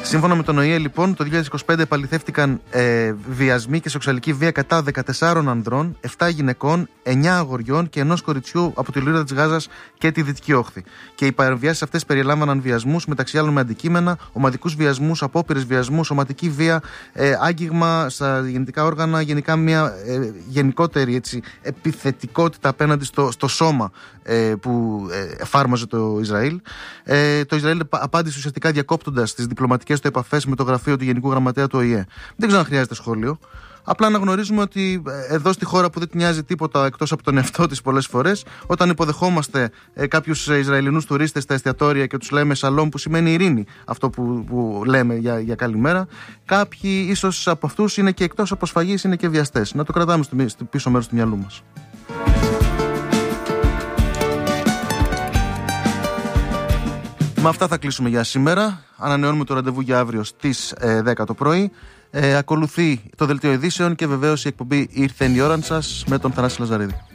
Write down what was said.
Σύμφωνα με τον ΟΗΕ, λοιπόν, το 2025 επαληθεύτηκαν βιασμοί και σεξουαλική βία κατά 14 ανδρών, 7 γυναικών, 9 αγοριών και 1 κοριτσιού από τη Λωρίδα της Γάζας και τη Δυτική Όχθη. Και οι παρεμβιάσεις αυτές περιλάμβαναν βιασμούς, μεταξύ άλλων με αντικείμενα, ομαδικούς βιασμούς, απόπειρες βιασμού, σωματική βία, άγγιγμα στα γεννητικά όργανα, γενικά μια γενικότερη έτσι, επιθετικότητα απέναντι στο σώμα που εφάρμοζε το Ισραήλ. Το Ισραήλ απάντησε ουσιαστικά διακόπτοντας τις διπλωματικές του επαφές με το γραφείο του Γενικού Γραμματέα του ΟΗΕ. Δεν ξέρω αν χρειάζεται σχόλιο. Απλά να γνωρίζουμε ότι εδώ στη χώρα που δεν την νοιάζει τίποτα εκτός από τον εαυτό της πολλές φορές, όταν υποδεχόμαστε κάποιους Ισραηλινούς τουρίστες στα εστιατόρια και τους λέμε σαλόμ, που σημαίνει ειρήνη, αυτό που λέμε για καλημέρα, κάποιοι ίσως από αυτούς είναι και εκτός από σφαγής, είναι και βιαστές. Να το κρατάμε στο πίσω μέρος του μυαλού μας. Με αυτά θα κλείσουμε για σήμερα. Ανανεώνουμε το ραντεβού για αύριο στις 10 το πρωί. Ακολουθεί το δελτίο ειδήσεων και βεβαίως η εκπομπή «Ήρθε η ώρα σας» με τον Θανάση Λαζαρίδη.